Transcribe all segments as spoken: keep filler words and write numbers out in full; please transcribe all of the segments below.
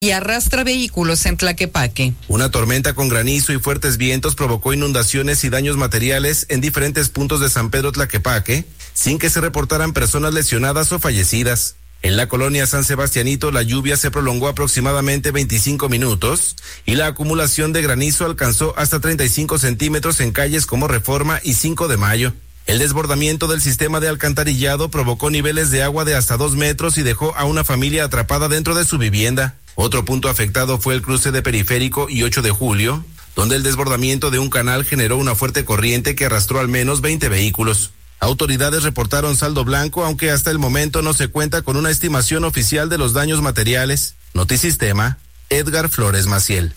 y arrastra vehículos en Tlaquepaque. Una tormenta con granizo y fuertes vientos provocó inundaciones y daños materiales en diferentes puntos de San Pedro Tlaquepaque, sin que se reportaran personas lesionadas o fallecidas. En la colonia San Sebastianito, la lluvia se prolongó aproximadamente veinticinco minutos y la acumulación de granizo alcanzó hasta treinta y cinco centímetros en calles como Reforma y cinco de Mayo. El desbordamiento del sistema de alcantarillado provocó niveles de agua de hasta dos metros y dejó a una familia atrapada dentro de su vivienda. Otro punto afectado fue el cruce de Periférico y ocho de julio, donde el desbordamiento de un canal generó una fuerte corriente que arrastró al menos veinte vehículos. Autoridades reportaron saldo blanco, aunque hasta el momento no se cuenta con una estimación oficial de los daños materiales. Notisistema, Edgar Flores Maciel.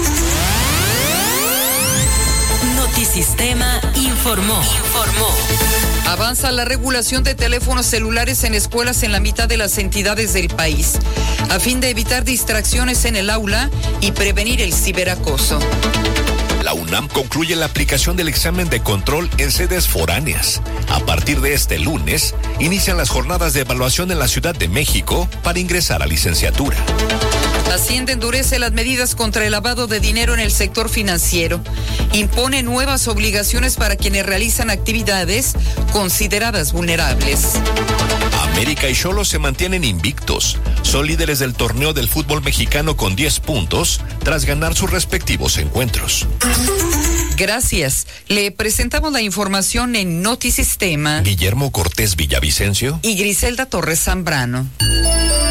Notisistema informó. Informó. Avanza la regulación de teléfonos celulares en escuelas en la mitad de las entidades del país, a fin de evitar distracciones en el aula y prevenir el ciberacoso. La UNAM concluye la aplicación del examen de control en sedes foráneas. A partir de este lunes, inician las jornadas de evaluación en la Ciudad de México para ingresar a licenciatura. Hacienda endurece las medidas contra el lavado de dinero en el sector financiero. Impone nuevas obligaciones para quienes realizan actividades consideradas vulnerables. América y Xolos se mantienen invictos. Son líderes del torneo del fútbol mexicano con diez puntos tras ganar sus respectivos encuentros. Gracias. Le presentamos la información en Notisistema. Guillermo Cortés Villavicencio y Griselda Torres Zambrano.